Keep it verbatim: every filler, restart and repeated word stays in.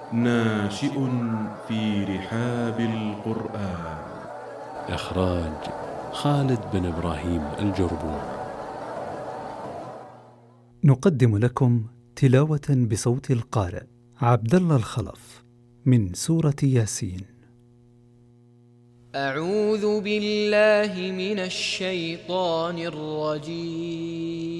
ناشئ في رحاب القرآن. إخراج خالد بن إبراهيم الجربون. نقدم لكم تلاوة بصوت القارئ عبد الله الخلف من سورة ياسين. أعوذ بالله من الشيطان الرجيم.